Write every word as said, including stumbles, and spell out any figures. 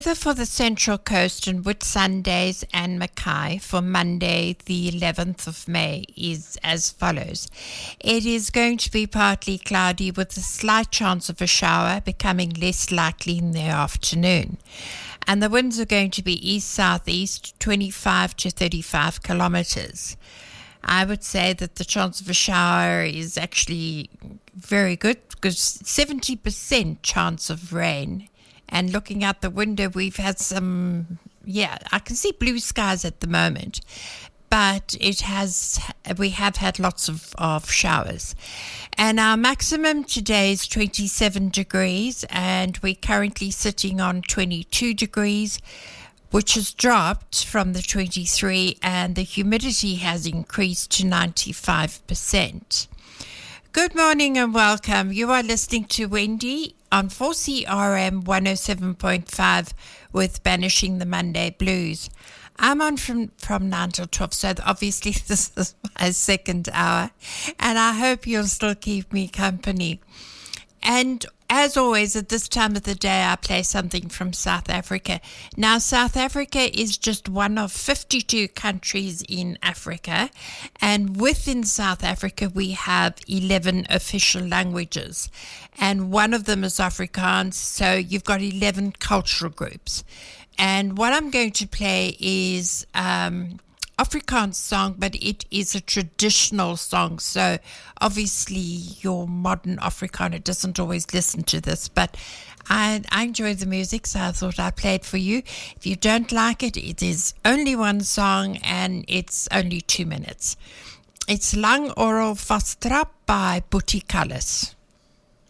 Weather for the Central Coast and Whitsundays and Mackay for Monday, the eleventh of May, is as follows. It is going to be partly cloudy with a slight chance of a shower, becoming less likely in the afternoon. And the winds are going to be east-southeast, twenty-five to thirty-five kilometers. I would say that the chance of a shower is actually very good because seventy percent chance of rain. And looking out the window, we've had some, yeah, I can see blue skies at the moment, but it has, we have had lots of, of showers. And our maximum today is twenty-seven degrees, and we're currently sitting on twenty-two degrees, which has dropped from the twenty-three, and the humidity has increased to ninety-five percent. Good morning and welcome. You are listening to Wendy on four C R M one oh seven point five with Banishing the Monday Blues. I'm on from, from nine till twelve, so obviously this is my second hour, and I hope you'll still keep me company. And as always, at this time of the day, I play something from South Africa. Now, South Africa is just one of fifty-two countries in Africa, and within South Africa, we have eleven official languages, and one of them is Afrikaans, so you've got eleven cultural groups. And what I'm going to play is um, Afrikaans song, but it is a traditional song, so obviously your modern Afrikaner doesn't always listen to this, but I, I enjoy the music, so I thought I'd play it for you. If you don't like it, it is only one song and it's only two minutes. It's Lang Oral Vastrap by Boetie Kallis.